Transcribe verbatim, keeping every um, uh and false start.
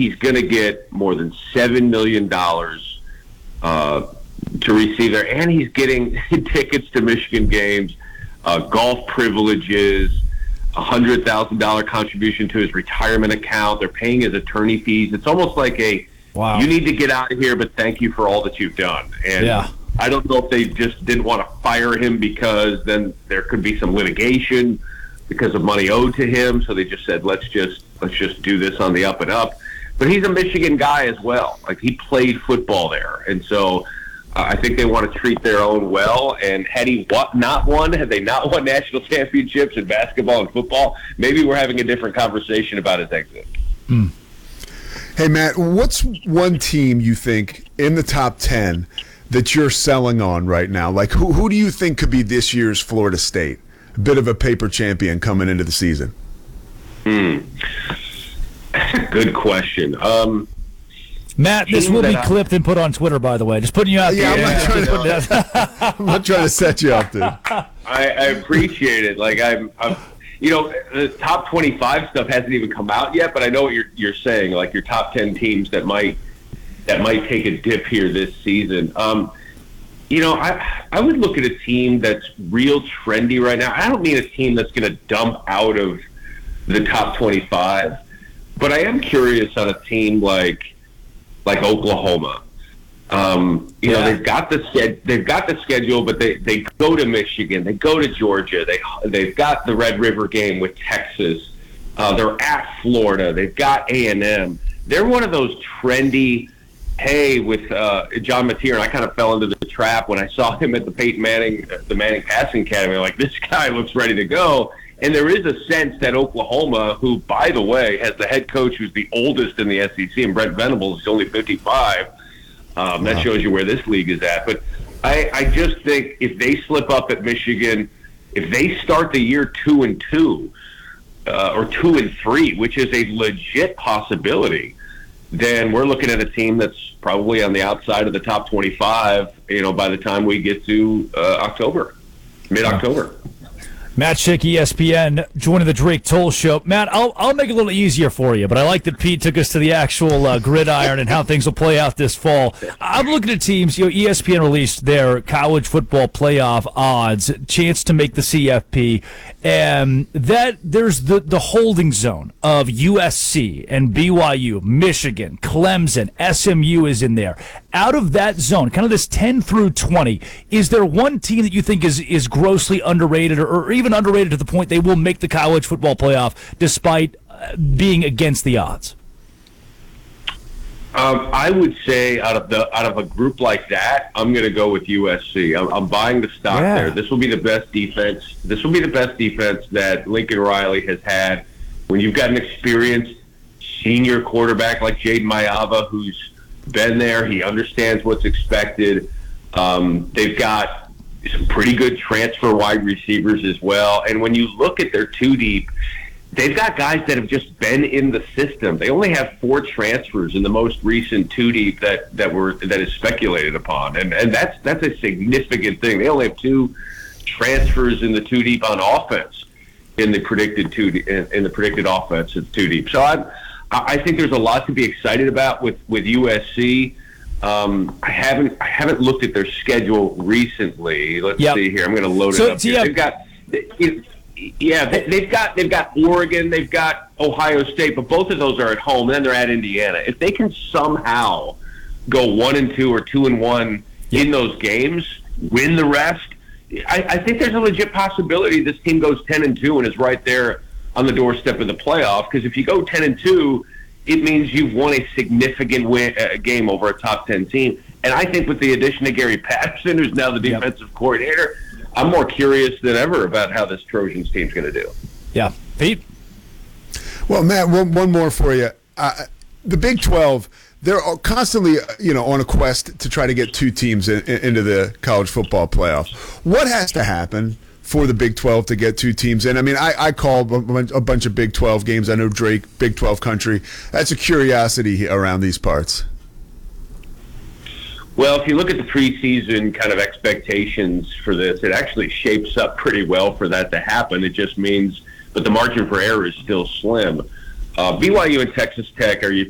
he's going to get more than seven million dollars uh, to receive there, and he's getting tickets to Michigan games, uh, golf privileges, a hundred thousand dollar contribution to his retirement account. They're paying his attorney fees. It's almost like a wow. You need to get out of here, but thank you for all that you've done. And yeah. I don't know if they just didn't want to fire him because then there could be some litigation because of money owed to him. So they just said, let's just let's just do this on the up and up. But he's a Michigan guy as well. Like, he played football there, and so. Uh, I think they want to treat their own well, and had he what, not won, had they not won national championships in basketball and football, maybe we're having a different conversation about his exit. Hmm. Hey, Matt, what's one team you think in the top ten that you're selling on right now? Like, who, who do you think could be this year's Florida State? A bit of a paper champion coming into the season. Hmm. Good question. Um Matt, this will be clipped and put on Twitter, by the way. Just putting you out yeah, there. I'm not, trying to, I'm not trying to set you up, dude. I, I appreciate it. Like, I'm, I'm, you know, the top twenty-five stuff hasn't even come out yet, but I know what you're you're saying. Like, your top ten teams that might that might take a dip here this season. Um, you know, I I would look at a team that's real trendy right now. I don't mean a team that's going to dump out of the top twenty-five, but I am curious on a team like. like Oklahoma. Um, you yeah. know, they've got the sched- they've got the schedule, but they, they go to Michigan, they go to Georgia, they they've got the Red River game with Texas. Uh, they're at Florida. They've got A and M. They're one of those trendy. Hey, with uh, John Mateer, and I kind of fell into the trap when I saw him at the Peyton Manning, the Manning Passing Academy. I'm like, this guy looks ready to go. And there is a sense that Oklahoma, who, by the way, has the head coach who's the oldest in the S E C, and Brent Venables is only fifty-five. Um, that wow. shows you where this league is at. But I, I just think if they slip up at Michigan, if they start the year two and two uh, or two and three, which is a legit possibility, then we're looking at a team that's probably on the outside of the top twenty-five. You know, by the time we get to uh, October, mid-October. Matt Schick, E S P N, joining the Drake Toll Show. Matt, I'll I'll make it a little easier for you, but I like that Pete took us to the actual uh, gridiron and how things will play out this fall. I'm looking at teams. You know, E S P N released their college football playoff odds, chance to make the C F P, and that there's the the holding zone of U S C and B Y U, Michigan, Clemson, S M U is in there. Out of that zone, kind of this ten through twenty, is there one team that you think is is grossly underrated, or, or even underrated to the point they will make the college football playoff despite uh, being against the odds? Um, I would say out of the out of a group like that, I'm going to go with U S C. I'm, I'm buying the stock yeah. there. This will be the best defense. This will be the best defense that Lincoln Riley has had. When you've got an experienced senior quarterback like Jaden Mayava, who's been there, he understands what's expected. Um, they've got some pretty good transfer wide receivers as well. And when you look at their two deep, they've got guys that have just been in the system. They only have four transfers in the most recent two deep that, that were that is speculated upon, and and that's that's a significant thing. They only have two transfers in the two deep on offense in the predicted two in, in the predicted offense of two deep. So I I think there's a lot to be excited about with with U S C. Um, I haven't I haven't looked at their schedule recently. Let's yep. see here. I'm going to load so, it up. So here. yeah. They've got. It, Yeah, they, they've got they've got Oregon, they've got Ohio State, but both of those are at home. And then they're at Indiana. If they can somehow go one and two or two and one in those games, win the rest, I, I think there's a legit possibility this team goes ten and two and is right there on the doorstep of the playoff. Because if you go ten and two, it means you've won a significant win, uh, game over a top ten team. And I think with the addition of Gary Patterson, who's now the defensive yep. coordinator, I'm more curious than ever about how this Trojans team's going to do. Yeah. Pete? Well, Matt, one, one more for you. Uh, the Big twelve, they're constantly, you know, on a quest to try to get two teams in, in, into the college football playoff. What has to happen for the Big twelve to get two teams in? I mean, I, I call a bunch of Big twelve games. I know Drake, Big twelve country. That's a curiosity around these parts. Well, if you look at the preseason kind of expectations for this, it actually shapes up pretty well for that to happen. It just means, but the margin for error is still slim. Uh, B Y U and Texas Tech are